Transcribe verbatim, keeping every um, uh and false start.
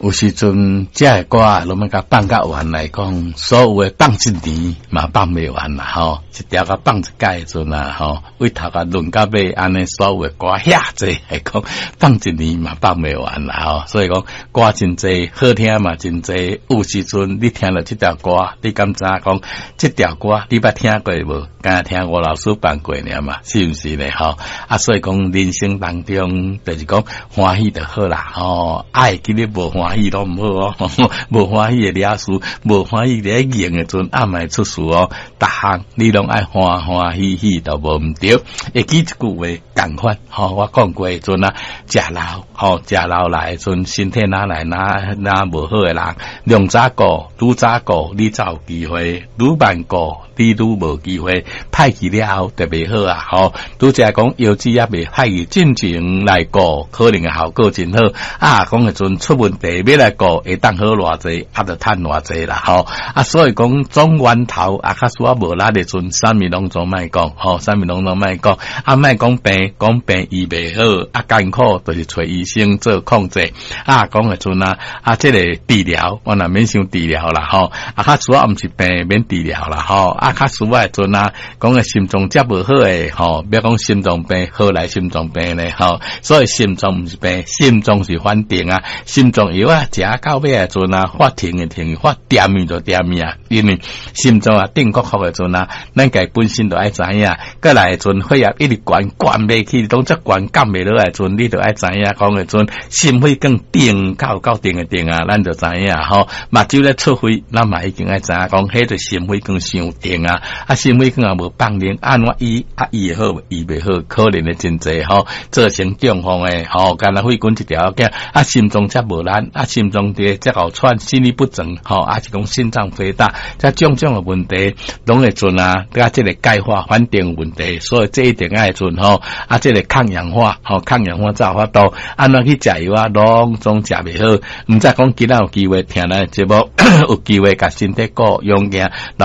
有时阵这个歌啊，我们甲放甲完来讲，所有的放一年嘛放袂完啦吼，一条甲放一届阵啊吼，为头甲论到尾安尼所有的歌遐济，系讲放一年嘛放袂完啦吼，所以讲歌真济，好听嘛真济，有时阵你听了这条歌，你敢知讲这条歌你捌听过无？敢听我老师放过尔嘛，是毋是咧吼？啊，所以讲人生当中就是讲欢喜就好啦吼，爱今日无欢喜都毋好哦，无欢喜的了事，无欢喜咧用的阵暗会出事哦。逐项你拢爱欢欢喜喜都无毋对。会记一句话共款吼，我讲过阵啊，食老吼食老来阵身体哪来哪哪无好的人，量早过愈早过你才有机会，愈慢过你愈无机会，歹去了后特别好啊吼。拄则讲腰子也未歹去进前来过，可能嘅效果真好啊。讲嘅阵出问题要来过，会当好偌济，啊，就趁偌济啦吼。啊，所以讲总源头啊，较煞无力嘅阵，啥物拢总莫讲吼，啥物拢拢莫讲，啊，莫讲病，讲病医未好，啊，艰苦就是找医生做控制啊。讲嘅阵啊，啊，即、這个治疗，我若免想治疗啦吼，啊，较煞毋是病免治疗啦吼，啊，较煞嘅阵啊，讲嘅心脏则无好诶吼，别讲心脏病，好来心脏病咧吼，所以心脏毋是病，心脏是反定啊，心脏药啊，食到尾诶阵啊，发停诶停，发点咪就点咪啊，因为心脏啊定确确诶阵啊，咱家本身就爱知影，过来诶阵血压一直悬悬袂起，当则悬降袂落来阵，你就爱知影讲诶阵，心肺更定到到定诶定啊，咱就知影吼，目睭咧出血，咱嘛已经爱知影讲，迄个心肺更伤定啊，啊心肺更也无放灵，安怎医啊医好医袂好，可能诶真济吼，造成中风诶吼，干那肺管一条嘅，啊心脏则无力，啊心脏伫则搞喘，心律不整吼，啊是讲心脏肥大，这种种诶问题，拢会阵啊，甲即个钙化反定问题，所以这一定爱阵吼，啊这个抗氧化吼，抗氧化才法度，安怎去食药啊，拢总食袂好，毋知讲今仔有机会听咱节目，有机会甲身体顾用嘅。